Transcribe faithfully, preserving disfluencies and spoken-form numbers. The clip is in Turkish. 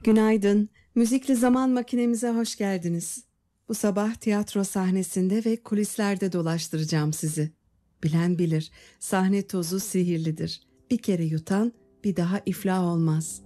Günaydın. Müzikli zaman makinemize hoş geldiniz. Bu sabah tiyatro sahnesinde ve kulislerde dolaştıracağım sizi. Bilen bilir, sahne tozu sihirlidir. Bir kere yutan bir daha iflah olmaz.